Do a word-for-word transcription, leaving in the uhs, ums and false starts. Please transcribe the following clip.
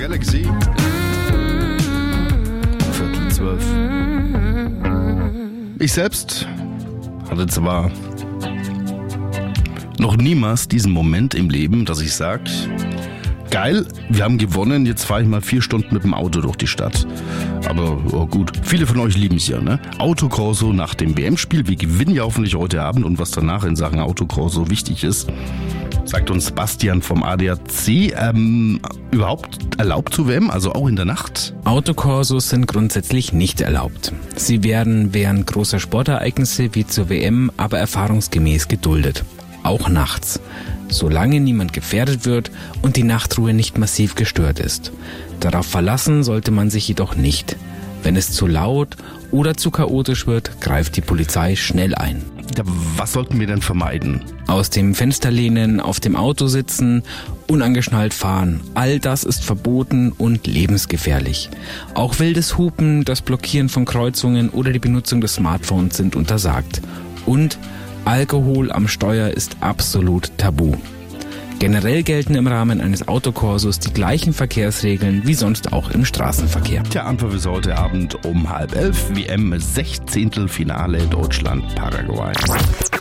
Galaxy. Viertel zwölf. Ich selbst hatte zwar noch niemals diesen Moment im Leben, dass ich sage, geil, wir haben gewonnen, jetzt fahre ich mal vier Stunden mit dem Auto durch die Stadt. Aber oh gut, viele von euch lieben es ja, ne? Autokorso nach dem W M-Spiel, wir gewinnen ja hoffentlich heute Abend und was danach in Sachen Autokorso wichtig ist, sagt uns Bastian vom A D A C, ähm, überhaupt erlaubt zu W M, also auch in der Nacht? Autokorsos sind grundsätzlich nicht erlaubt. Sie werden während großer Sportereignisse wie zur W M aber erfahrungsgemäß geduldet. Auch nachts, solange niemand gefährdet wird und die Nachtruhe nicht massiv gestört ist. Darauf verlassen sollte man sich jedoch nicht. Wenn es zu laut oder zu chaotisch wird, greift die Polizei schnell ein. Ja, was sollten wir denn vermeiden? Aus dem Fenster lehnen, auf dem Auto sitzen, unangeschnallt fahren. All das ist verboten und lebensgefährlich. Auch wildes Hupen, das Blockieren von Kreuzungen oder die Benutzung des Smartphones sind untersagt. Und Alkohol am Steuer ist absolut tabu. Generell gelten im Rahmen eines Autokorsos die gleichen Verkehrsregeln wie sonst auch im Straßenverkehr. Der Anpfiff ist heute Abend um halb elf, W M Sechzehntelfinale Deutschland-Paraguay.